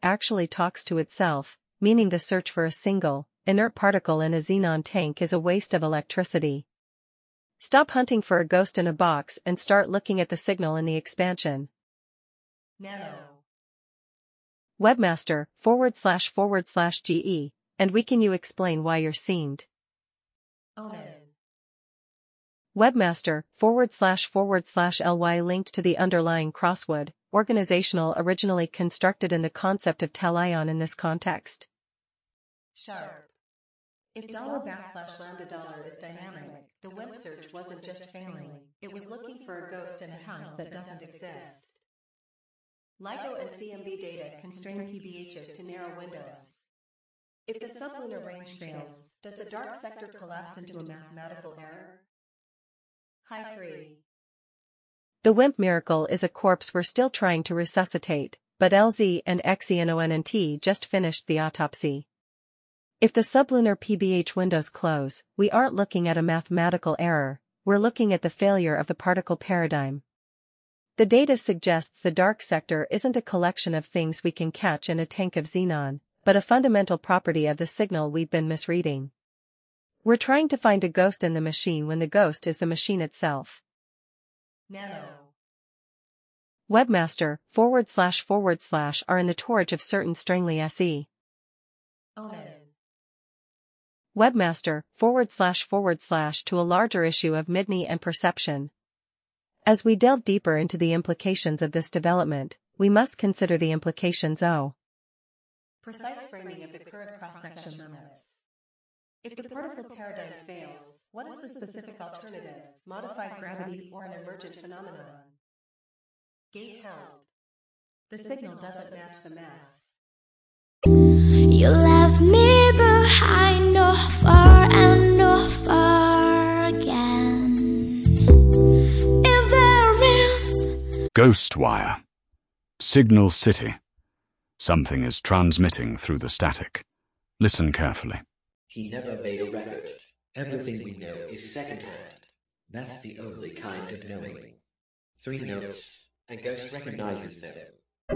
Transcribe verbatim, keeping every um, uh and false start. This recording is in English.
actually talks to itself, meaning the search for a single, inert particle in a xenon tank is a waste of electricity. Stop hunting for a ghost in a box and start looking at the signal in the expansion. Nano. Webmaster, forward slash forward slash GE, and we can you explain why you're seemed. Omen. Webmaster, forward slash forward slash ly linked to the underlying crossword, organizational originally constructed in the concept of talion in this context. Sharp. If dollar backslash lambda dollar is dynamic, the web search wasn't just failing, it was looking for a ghost in a house that doesn't exist. LIGO and C M B data constrain P B Hs to narrow windows. If the sublunar range fails, does the dark sector collapse into a mathematical error? High three. The WIMP miracle is a corpse we're still trying to resuscitate, but L Z and XENONNT just finished the autopsy. If the sublunar P B H windows close, we aren't looking at a mathematical error, we're looking at the failure of the particle paradigm. The data suggests the dark sector isn't a collection of things we can catch in a tank of xenon, but a fundamental property of the signal we've been misreading. We're trying to find a ghost in the machine when the ghost is the machine itself. Nano. Webmaster, forward slash forward slash are in the torch of certain Stringly S E. Omen. Webmaster, forward slash forward slash to a larger issue of Midney and perception. As we delve deeper into the implications of this development, we must consider the implications O. Precise framing of the current cross-section limits. If the particle paradigm fails, what is the specific alternative, modified gravity or an emergent phenomenon? Gate held. The signal doesn't match the mass. You left me behind, no far and no far again. If there is Ghostwire. Signal City. Something is transmitting through the static. Listen carefully. He never made a record. Everything we know is secondhand. That's the only kind of knowing. Three notes, and Ghost recognizes them.